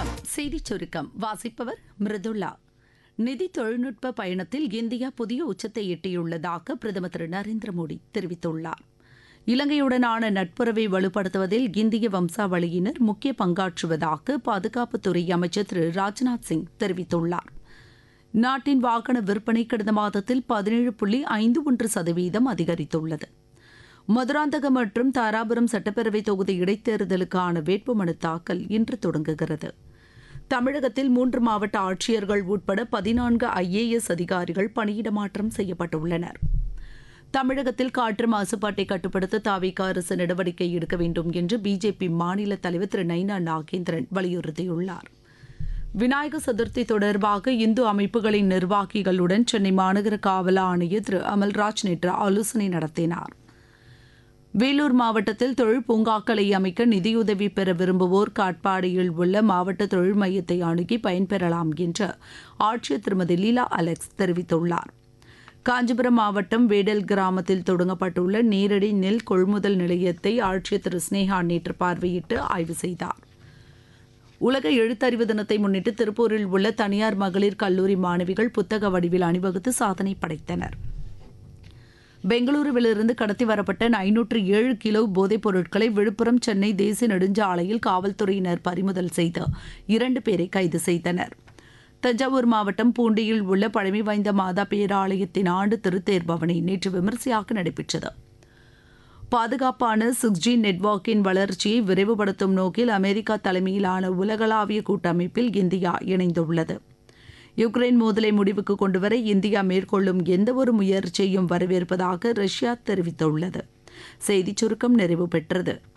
செய்திச் சுருக்கம் வாசிப்பவர் மிருதுளா. நிதி தொழில்நுட்ப பயணத்தில் இந்தியா புதிய உச்சத்தை எட்டியுள்ளதாக பிரதமர் திரு நரேந்திர மோடி தெரிவித்துள்ளார். இலங்கையுடனான நட்புறவை வலுப்படுத்துவதில் இந்திய வம்சாவளியினர் முக்கிய பங்காற்றுவதாக பாதுகாப்புத்துறை அமைச்சர் திரு ராஜ்நாத் சிங் தெரிவித்துள்ளார். நாட்டின் வாகன விற்பனை கடந்த மாதத்தில் 17.51% அதிகரித்துள்ளது. மதுராந்தகம் மற்றும் தாராபுரம் சட்டப்பேரவை தொகுதி இடைத்தேர்தலுக்கான வேட்புமனு தாக்கல் இன்று தொடங்குகிறது. தமிழகத்தில் 3 மாவட்ட ஆட்சியர்கள் உட்பட 14 IAS அதிகாரிகள் பணியிடமாற்றம் செய்யப்பட்டுள்ளனர். தமிழகத்தில் காற்று மாசுபாட்டை கட்டுப்படுத்த தாவேகா அரசு நடவடிக்கை எடுக்க வேண்டும் என்று பிஜேபி மாநில தலைவர் திரு நைனா நாகேந்திரன் வலியுறுத்தியுள்ளார். விநாயகர் சதுர்த்தி தொடர்பாக இந்து அமைப்புகளின் நிர்வாகிகளுடன் சென்னை மாநகர காவல் ஆணையர் திரு அமல்ராஜ் நேற்று ஆலோசனை நடத்தினார். வேலூர் மாவட்டத்தில் தொழில் பூங்காக்களை அமைக்க நிதியுதவி பெற விரும்புவோர் காட்பாடியில் உள்ள மாவட்ட தொழில் மையத்தை அணுகி பயன்பெறலாம் என்று ஆட்சியர் திருமதி லீலா அலெக்ஸ் தெரிவித்துள்ளார். காஞ்சிபுரம் மாவட்டம் வேடல் கிராமத்தில் தொடங்கப்பட்டுள்ள நேரடி நெல் கொள்முதல் நிலையத்தை ஆட்சியர் திரு ஸ்னேகா நேற்று பார்வையிட்டு ஆய்வு செய்தார். உலக எழுத்தறிவு தினத்தை முன்னிட்டு திருப்பூரில் உள்ள தனியார் மகளிர் கல்லூரி மாணவிகள் புத்தக வடிவில் அணிவகுத்து சாதனை படைத்தனர். பெங்களூருவிலிருந்து கடத்தி வரப்பட்ட 507 கிலோ போதைப் பொருட்களை விழுப்புரம் சென்னை தேசிய நெடுஞ்சாலையில் காவல்துறையினர் பறிமுதல் செய்து 2 பேரை கைது செய்தனர். தஞ்சாவூர் மாவட்டம் பூண்டியில் உள்ள பழமை வாய்ந்த மாதா பேராலயத்தின் ஆண்டு திருத்தேர் பவனி நேற்று விமரிசையாக நடைபெற்றது. பாதுகாப்பான 6G நெட்வொர்க்கின் வளர்ச்சியை விரைவுபடுத்தும் நோக்கில் அமெரிக்கா தலைமையிலான உலகளாவிய கூட்டமைப்பில் இந்தியா இணைந்துள்ளது. யுக்ரைன் மோதலை முடிவுக்கு கொண்டுவர இந்தியா மேற்கொள்ளும் எந்தவொரு முயற்சியையும் வரவேற்பதாக ரஷ்யா தெரிவித்துள்ளது. செய்திச் சுருக்கம் நிறைவு பெற்றது.